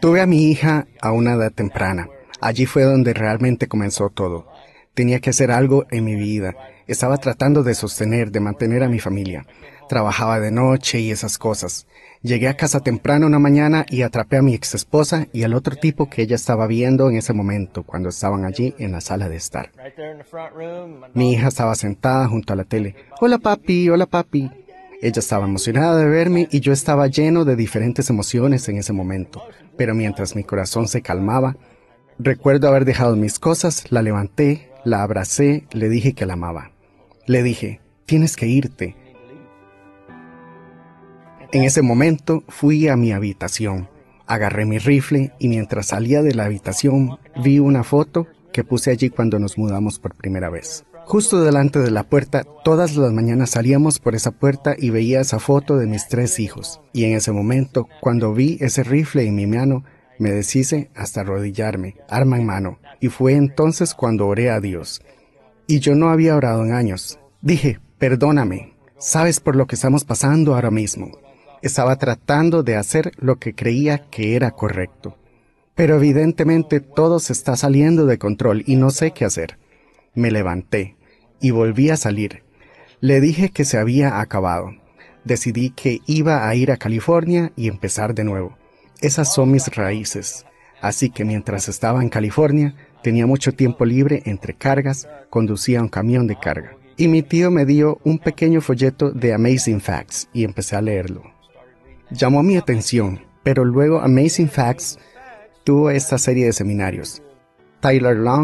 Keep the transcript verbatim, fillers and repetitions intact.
Tuve a mi hija a una edad temprana. Allí fue donde realmente comenzó todo. Tenía que hacer algo en mi vida. Estaba tratando de sostener, de mantener a mi familia. Trabajaba de noche y esas cosas. Llegué a casa temprano una mañana y atrapé a mi ex esposa y al otro tipo que ella estaba viendo en ese momento cuando estaban allí en la sala de estar. Mi hija estaba sentada junto a la tele. Hola papi, hola papi. Ella estaba emocionada de verme y yo estaba lleno de diferentes emociones en ese momento. Pero mientras mi corazón se calmaba, recuerdo haber dejado mis cosas, la levanté, la abracé, le dije que la amaba. Le dije, tienes que irte. En ese momento fui a mi habitación, agarré mi rifle y mientras salía de la habitación vi una foto que puse allí cuando nos mudamos por primera vez. Justo delante de la puerta, todas las mañanas salíamos por esa puerta y veía esa foto de mis tres hijos. Y en ese momento, cuando vi ese rifle en mi mano, me deshice hasta arrodillarme, arma en mano, y fue entonces cuando oré a Dios. Y yo no había orado en años. Dije, perdóname, sabes por lo que estamos pasando ahora mismo. Estaba tratando de hacer lo que creía que era correcto. Pero evidentemente todo se está saliendo de control y no sé qué hacer. Me levanté y volví a salir. Le dije que se había acabado. Decidí que iba a ir a California y empezar de nuevo. Esas son mis raíces. Así que mientras estaba en California, tenía mucho tiempo libre entre cargas, conducía un camión de carga. Y mi tío me dio un pequeño folleto de Amazing Facts y empecé a leerlo. Llamó mi atención, pero luego Amazing Facts tuvo esta serie de seminarios. Tyler Long